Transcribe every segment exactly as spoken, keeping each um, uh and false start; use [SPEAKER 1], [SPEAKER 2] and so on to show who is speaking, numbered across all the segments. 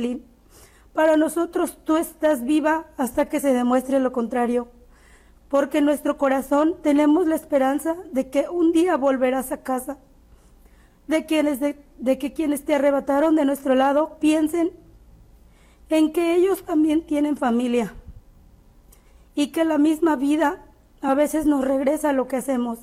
[SPEAKER 1] Jocelyn. Para nosotros tú estás viva hasta que se demuestre lo contrario, porque en nuestro corazón tenemos la esperanza de que un día volverás a casa, de, quienes de, de que quienes te arrebataron de nuestro lado piensen en que ellos también tienen familia y que la misma vida a veces nos regresa lo que hacemos.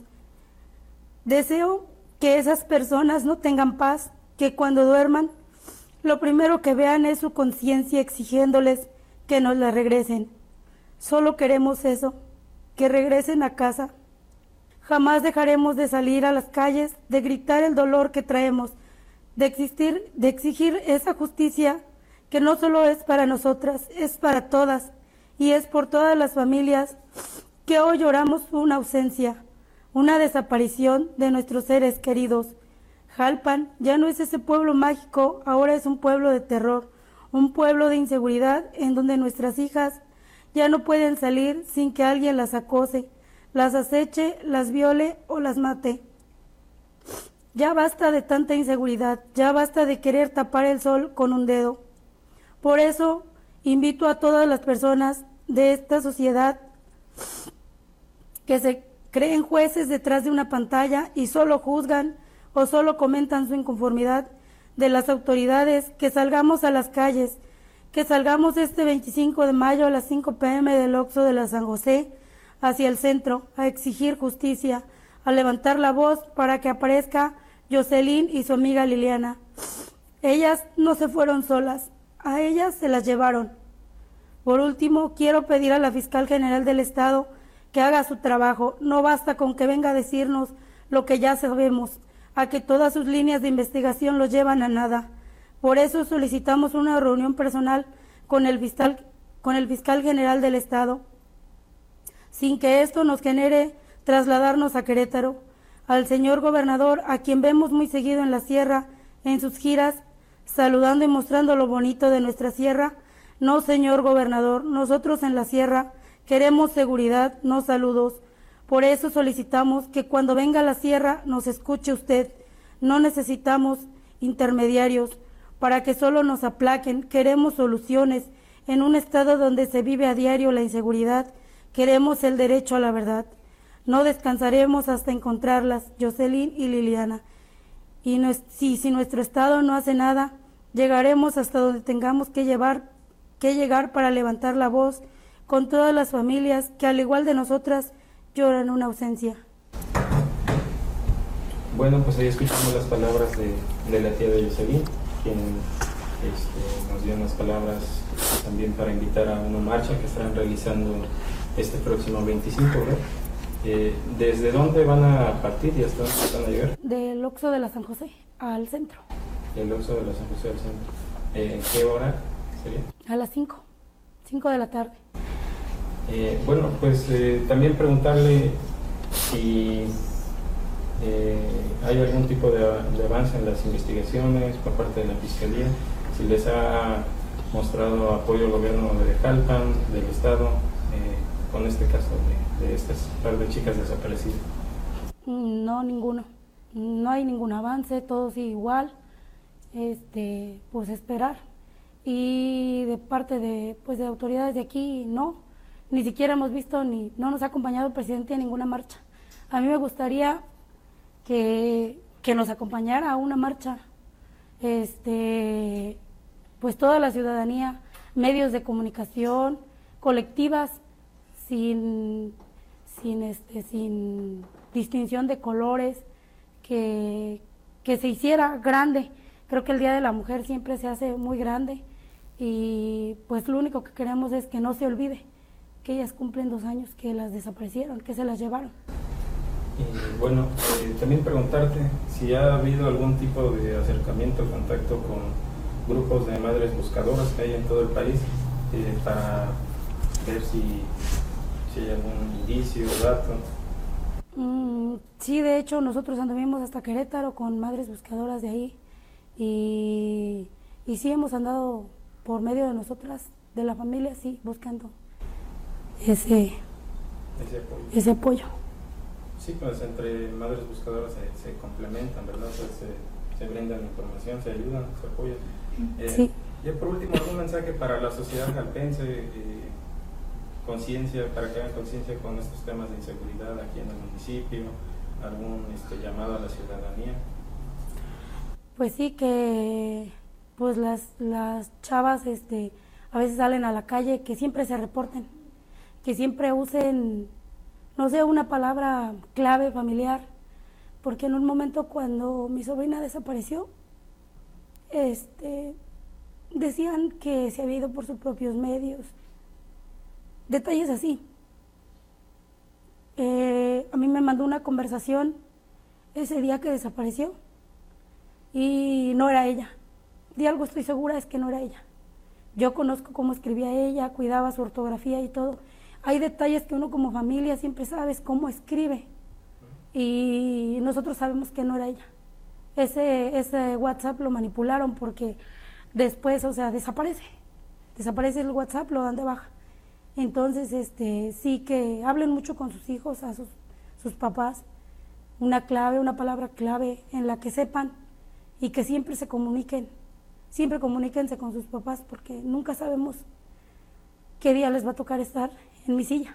[SPEAKER 1] Deseo que esas personas no tengan paz, que cuando duerman, lo primero que vean es su conciencia exigiéndoles que nos la regresen. Solo queremos eso, que regresen a casa. Jamás dejaremos de salir a las calles, de gritar el dolor que traemos, de existir, de exigir esa justicia que no solo es para nosotras, es para todas, y es por todas las familias que hoy lloramos una ausencia, una desaparición de nuestros seres queridos. Jalpan ya no es ese pueblo mágico, ahora es un pueblo de terror, un pueblo de inseguridad en donde nuestras hijas ya no pueden salir sin que alguien las acose, las aceche, las viole o las mate. Ya basta de tanta inseguridad, ya basta de querer tapar el sol con un dedo. Por eso invito a todas las personas de esta sociedad que se creen jueces detrás de una pantalla y solo juzgan o solo comentan su inconformidad de las autoridades, que salgamos a las calles, que salgamos este veinticinco de mayo a las cinco pe eme del Oxxo de la San José hacia el centro a exigir justicia, a levantar la voz para que aparezca Jocelyn y su amiga Liliana. Ellas no se fueron solas, a ellas se las llevaron. Por último, quiero pedir a la Fiscal General del Estado que haga su trabajo. No basta con que venga a decirnos lo que ya sabemos, a que todas sus líneas de investigación los llevan a nada. Por eso solicitamos una reunión personal con el fiscal, con el fiscal general del Estado, sin que esto nos genere trasladarnos a Querétaro. Al señor gobernador, a quien vemos muy seguido en la sierra, en sus giras, saludando y mostrando lo bonito de nuestra sierra. No, señor gobernador, nosotros en la sierra queremos seguridad, no saludos. Por eso solicitamos que cuando venga a la sierra nos escuche usted. No necesitamos intermediarios para que solo nos aplaquen. Queremos soluciones en un estado donde se vive a diario la inseguridad. Queremos el derecho a la verdad. No descansaremos hasta encontrarlas, Jocelyn y Liliana. Y no, si, si nuestro estado no hace nada, llegaremos hasta donde tengamos que, llevar, que llegar para levantar la voz con todas las familias que, al igual de nosotras, lloran una ausencia.
[SPEAKER 2] Bueno, pues ahí escuchamos las palabras de, de la tía de Jocelyn, quien este, nos dio unas palabras también para invitar a una marcha que estarán realizando este próximo veinticinco, ¿verdad? Eh, ¿Desde dónde van a partir y hasta dónde van a llegar?
[SPEAKER 1] Del Oxxo de la San José al centro.
[SPEAKER 2] Del Oxxo de la San José al centro. Eh, ¿En qué hora sería?
[SPEAKER 1] A las cinco, cinco de la tarde.
[SPEAKER 2] Eh, bueno, pues eh, también preguntarle si eh, hay algún tipo de, de avance en las investigaciones por parte de la Fiscalía, si les ha mostrado apoyo al gobierno de Jalpan, del Estado, eh, con este caso de, de estas par de chicas desaparecidas.
[SPEAKER 1] No, ninguno. No hay ningún avance, todo sigue igual. Este, pues esperar. Y de parte de, pues de autoridades de aquí, no. Ni siquiera hemos visto, ni no nos ha acompañado el presidente a ninguna marcha. A mí me gustaría que, que nos acompañara a una marcha, este, pues toda la ciudadanía, medios de comunicación, colectivas, sin, sin, este, sin distinción de colores, que, que se hiciera grande. Creo que el Día de la Mujer siempre se hace muy grande y pues lo único que queremos es que no se olvide que ellas cumplen dos años que las desaparecieron, que se las llevaron.
[SPEAKER 2] Y bueno, eh, también preguntarte si ha habido algún tipo de acercamiento, contacto con grupos de madres buscadoras que hay en todo el país, eh, para ver si, si hay algún indicio o dato.
[SPEAKER 1] Mm, sí, de hecho nosotros anduvimos hasta Querétaro con madres buscadoras de ahí y, y sí hemos andado por medio de nosotras, de la familia, sí, buscando ese,
[SPEAKER 2] ese apoyo.
[SPEAKER 1] Ese apoyo.
[SPEAKER 2] Sí, pues entre madres buscadoras se, se complementan, ¿verdad? O sea, se, se brindan información, se ayudan, se apoyan. Eh,
[SPEAKER 1] sí.
[SPEAKER 2] Y por último, algún mensaje para la sociedad jalpense, eh, conciencia, para que hagan conciencia con estos temas de inseguridad aquí en el municipio, algún este, llamado a la ciudadanía.
[SPEAKER 1] Pues sí, que pues las, las chavas este, a veces salen a la calle, que siempre se reporten, que siempre usen, no sé, una palabra clave familiar, porque en un momento cuando mi sobrina desapareció, este, decían que se había ido por sus propios medios, detalles así. Eh, a mí me mandó una conversación ese día que desapareció y no era ella. De algo estoy segura, es que no era ella. Yo conozco cómo escribía ella, cuidaba su ortografía y todo. Hay detalles que uno como familia siempre sabes cómo escribe y nosotros sabemos que no era ella. Ese, ese WhatsApp lo manipularon porque después, o sea, desaparece. Desaparece el WhatsApp, lo dan de baja. Entonces, este, sí que hablen mucho con sus hijos, a sus, sus papás, una clave, una palabra clave en la que sepan y que siempre se comuniquen, siempre comuníquense con sus papás porque nunca sabemos qué día les va a tocar estar en mi silla.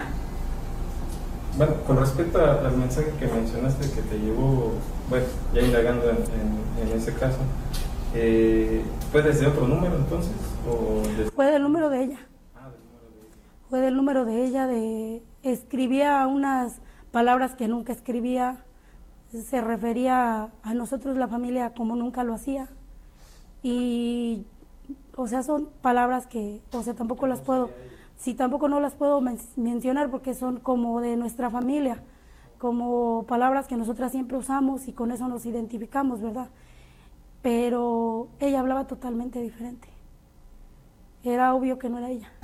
[SPEAKER 2] Bueno, con respecto a, al mensaje que mencionaste que te llevó, bueno, ya indagando en, en, en ese caso, eh, ¿fue desde otro número entonces? O desde...
[SPEAKER 1] Fue del número de ella.
[SPEAKER 2] Ah, del número de ella.
[SPEAKER 1] Fue del número de ella, de escribía unas palabras que nunca escribía, se refería a nosotros la familia como nunca lo hacía y, o sea, son palabras que, o sea, tampoco las puedo, sí, tampoco no las puedo men- mencionar porque son como de nuestra familia, como palabras que nosotras siempre usamos y con eso nos identificamos, ¿verdad? Pero ella hablaba totalmente diferente. Era obvio que no era ella.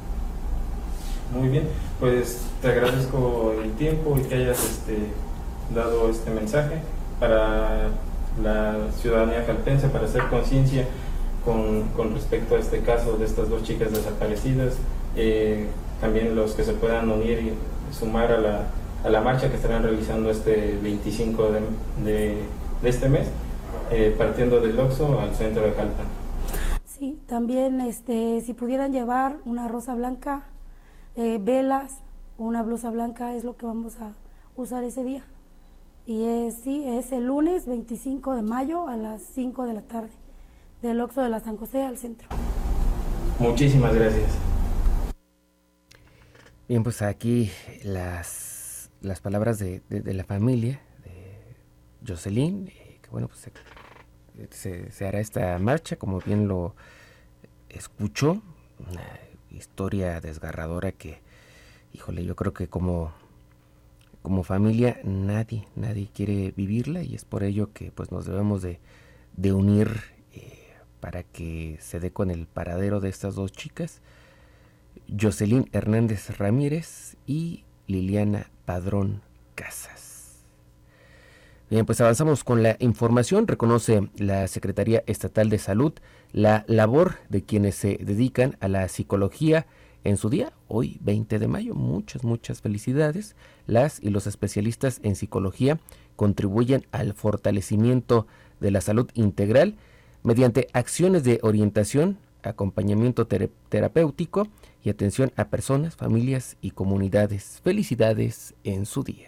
[SPEAKER 2] Muy bien, pues te agradezco el tiempo y que hayas este, dado este mensaje para la ciudadanía jalpense, para hacer conciencia con, con respecto a este caso de estas dos chicas desaparecidas. Eh, también los que se puedan unir y sumar a la, a la marcha que estarán realizando este veinticinco de, de, de este mes, eh, partiendo del Oxxo al centro de Jalpan.
[SPEAKER 1] Sí, también este, si pudieran llevar una rosa blanca, eh, velas, una blusa blanca es lo que vamos a usar ese día. Y es, sí, es el lunes veinticinco de mayo a las cinco de la tarde, del Oxxo de la San José al centro.
[SPEAKER 2] Muchísimas gracias.
[SPEAKER 3] Bien, pues aquí las, las palabras de, de, de la familia, de Jocelyn, eh, que bueno, pues se, se, se hará esta marcha, como bien lo escuchó, una historia desgarradora que, híjole, yo creo que como, como familia nadie, nadie quiere vivirla y es por ello que pues nos debemos de, de unir eh, para que se dé con el paradero de estas dos chicas, Jocelyn Hernández Ramírez y Liliana Padrón Casas. Bien, pues avanzamos con la información. Reconoce la Secretaría Estatal de Salud la labor de quienes se dedican a la psicología en su día, hoy veinte de mayo. Muchas, muchas felicidades. Las y los especialistas en psicología contribuyen al fortalecimiento de la salud integral mediante acciones de orientación, acompañamiento ter- terapéutico y atención a personas, familias y comunidades. Felicidades en su día.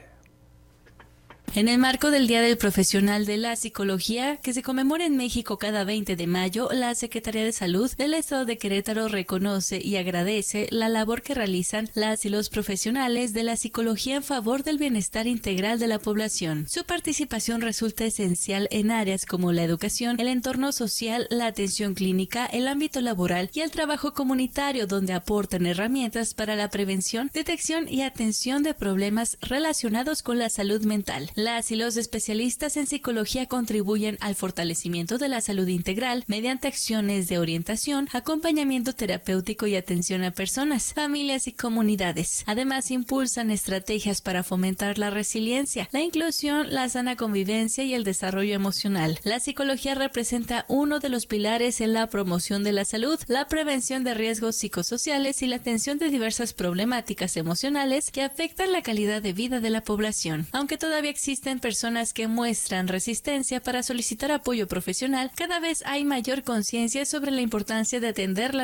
[SPEAKER 4] En el marco del Día del Profesional de la Psicología, que se conmemora en México cada veinte de mayo, la Secretaría de Salud del Estado de Querétaro reconoce y agradece la labor que realizan las y los profesionales de la psicología en favor del bienestar integral de la población. Su participación resulta esencial en áreas como la educación, el entorno social, la atención clínica, el ámbito laboral y el trabajo comunitario, donde aportan herramientas para la prevención, detección y atención de problemas relacionados con la salud mental. Las y los especialistas en psicología contribuyen al fortalecimiento de la salud integral mediante acciones de orientación, acompañamiento terapéutico y atención a personas, familias y comunidades. Además, impulsan estrategias para fomentar la resiliencia, la inclusión, la sana convivencia y el desarrollo emocional. La psicología representa uno de los pilares en la promoción de la salud, la prevención de riesgos psicosociales y la atención de diversas problemáticas emocionales que afectan la calidad de vida de la población. Aunque todavía existe existen personas que muestran resistencia para solicitar apoyo profesional, cada vez hay mayor conciencia sobre la importancia de atender la